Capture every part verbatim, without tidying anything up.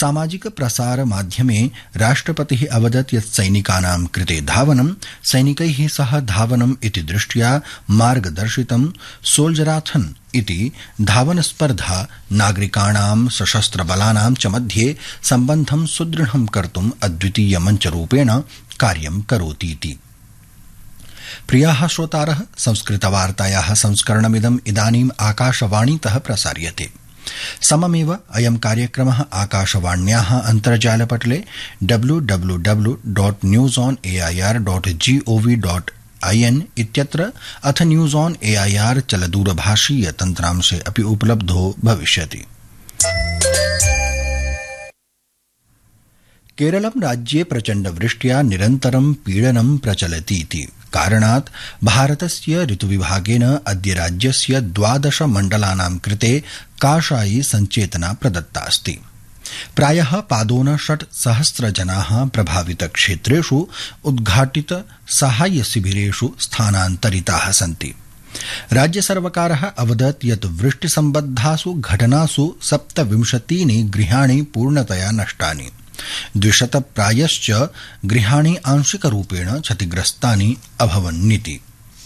सामाजिक प्रसार माध्यमे राष्ट्रपतिः अवदत् यत् सैनिकानां कृते धावनं सैनिकैः सह धावनम् इति दृष्ट्या मार्गदर्शितं सोल्जराथन इति धावनस्पर्धा नागरिकाणां सशस्त्रबलानां च मध्ये सम्बन्धं सुदृढं कर्तुम् अद्वितीय मञ्चरूपेण कार्यं करोतीति। प्रियाः श्रोतारः, संस्कृतवार्तायाः संस्करणमिदम् इदानीम् आकाशवाणीतः प्रसार्यते। सममेव अयं कार्यक्रमः आकाशवाण्याः अन्तर्जालपटले W W W dot news on AIR dot gov dot IN इत्यत्र अथ न्यूज ऑन एआईआर चलदूरभाषीय तन्त्रांशे अपि उपलब्धो भविष्यति। केरलं राज्ये प्रचण्डवृष्ट्या निरन्तरं पीडनं प्रचलतीति कारणात् भारतस्य ऋतुविभागेन अद्य राज्यस्य द्वादश मण्डलानां कृते काषायी सञ्चेतना प्रदत्तास्ति। प्रायः पादोन षट् सहस्र जनाः प्रभावितक्षेत्रेषु उद्घाटित साहाय्य शिबिरेषु स्थानान्तरिताः सन्ति। राज्यसर्वकारः अवदत् यत् वृष्टिसम्बद्धासु घटनासु सप्तविंशतीनि गृहाणि पूर्णतया नष्टानि, द्विशतप्रायश्च गृहाणि आंशिकरूपेण क्षतिग्रस्तानि अभवन्निति।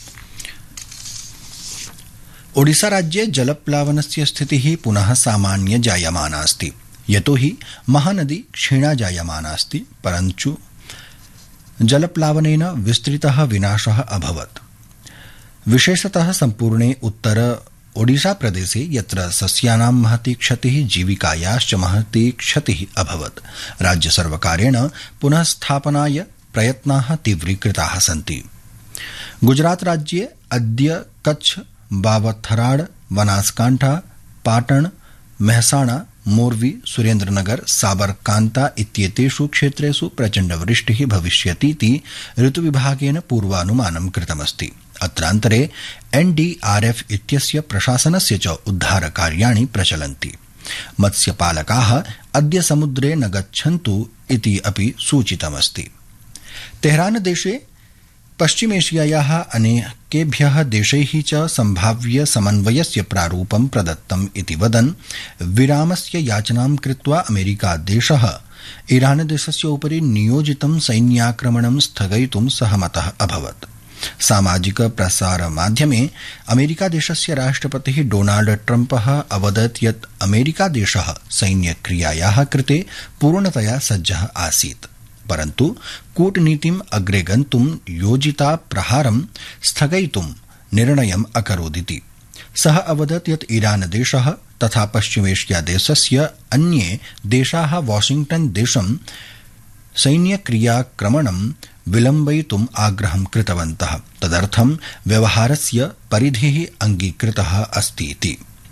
ओडिशाराज्ये जलप्लावनस्य स्थितिः पुनः सामान्य जायमानास्ति, यतोहि महानदी क्षीणा जायमानास्ति, परन्तु जलप्लावनेन विस्तृतः विनाशः अभवत्। विशेषतः सम्पूर्णे उत्तर ओडिशा प्रदेशे यत्र सस्यानां महती क्षतिः, जीविकायाश्च महती क्षतिः अभवत्। राज्यसर्वकारेण पुनः स्थापनाय प्रयत्नाः तीव्रीकृताः सन्ति। गुजरात राज्ये अद्य कच्छ, बावथराड, बनासकांठा, पाटण, मेहसाणा, मोरवी, सुरेन्द्रनगर, साबरकांता इत्येतेषु क्षेत्रेषु प्रचण्डवृष्टिः भविष्यतीति ऋतुविभागेन पूर्वानुमानं कृतमस्ति। अत्रान्तरे एनडीआरएफ इत्यस्य प्रशासनस्य च उद्धारकार्याणि प्रचलन्ति। मत्स्यपालकाः अद्य समुद्रे न गच्छन्तु इति अपि सूचितमस्ति। तेहरान देशे पश्चिमेशियायाः अनेकेभ्यः देशैः च सम्भाव्य समन्वयस्य प्रारूपं प्रदत्तम् इति वदन् विरामस्य याचनां कृत्वा अमेरिकादेशः ईरानदेशस्य उपरि नियोजितं सैन्याक्रमणं स्थगयितुं सहमतः अभवत्। सामाजिक प्रसार माध्यमे अमेरिकादेशस्य राष्ट्रपतिः डोनाल्ड ट्रम्पः अवदत् यत् अमेरिकादेशः सैन्यक्रियायाः कृते पूर्णतया सज्जः आसीत्, परन्तु कूटनीतिम् अग्रे गन्तुं योजिता प्रहारं स्थगयितुं निर्णयम् अकरोदिति। सः अवदत् यत् ईरानदेशः तथा पश्चिमेशियादेशस्य अन्ये देशाः वाशिंग्टन देशं सैन्यक्रियाक्रमणं विलम्बयितुम् आग्रहं कृतवन्तः, तदर्थं व्यवहारस्य परिधिः अंगीकृतः अस्तीति।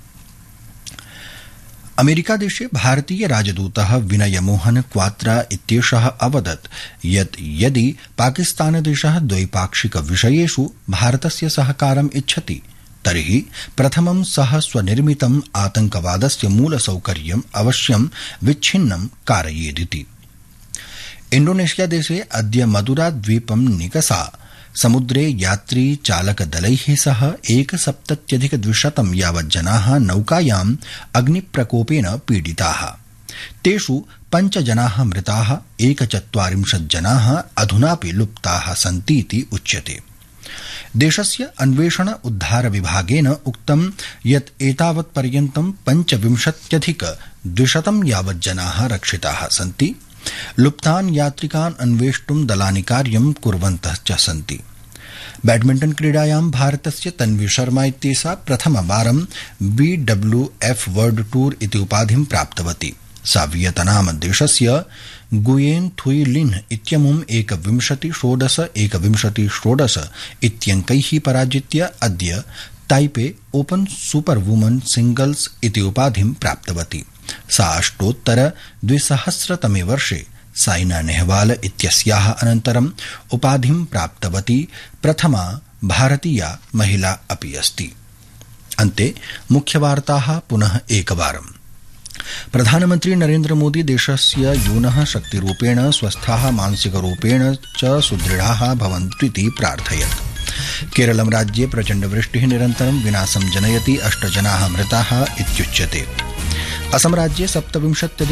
अमेरिकादेशे भारतीय राजदूतः विनय मोहन क्वात्रा इत्येषः अवदत् यत् यदि पाकिस्तानदेशः द्वैपाक्षिक विषयेषु भारतस्य सहकारम् इच्छति तर्हि प्रथमं सः स्वनिर्मितम् आतंकवादस्य मूलसौकर्यम् अवश्यं विच्छिन्नं कारयेदिति। इंडोनेशिया देशे अद्य मदुरा द्वीपं निकषा समुद्रे यात्री चालकदलैः सह एकसप्तत्यधिक द्विशतं यावत् जनाः नौकायाम् अग्निप्रकोपेन पीडिताः। तेषु पञ्च जनाः मृताः, एकचत्वारिंशत् जनाः अधुनापि लुप्ताः सन्तीति उच्यते। देशस्य अन्वेषण उद्धार विभागेन उक्तं यत् एतावत्पर्यन्तं पञ्चविंशत्यधिक द्विशतं यावत् जनाः रक्षिताः सन्ति। लुप्तान् यात्रिकान् अन्वेष्टुं दलानि कार्यं कुर्वन्तः च सन्ति। बैडमिंटन क्रीडायां भारतस्य तन्वी शर्मा इत्येषा प्रथमवारं बीडब्ल्यूएफ वर्ल्ड टूर इति उपाधिं प्राप्तवती। सा वियतनाम देशस्य गुयेन थुई लिन इत्यमुम् एकविंशति षोडश एकविंशति षोडश इत्यङ्कैः पराजित्य अद्य Taipei open super woman singles इति उपाधिं प्राप्तवती। सा अष्टोत्तर द्विसहस्रतमे वर्षे साइना नेहवाल इत्यस्याः अनन्तरम् उपाधिं प्राप्तवती प्रथमा भारतीया महिला अपि अस्ति। अन्ते मुख्यवार्ताः पुनः एकवारम्। प्रधानमन्त्री नरेन्द्र मोदी देशस्य यूनः शक्तिरूपेण स्वस्थाः मानसिकरूपेण च सुदृढाः भवन्तुइति प्रार्थयत्। केरलं राज्ये प्रचण्डवृष्टिः निरन्तरं विनाशं जनयति, अष्ट जनाः मृताः इत्युच्यते। असम राज्ये सप्तविंशत्यधिक